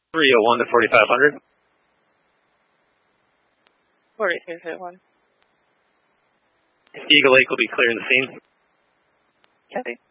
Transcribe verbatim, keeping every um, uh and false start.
three oh one to forty-five hundred. forty-three one. Eagle Lake will be clearing the scene. Copy.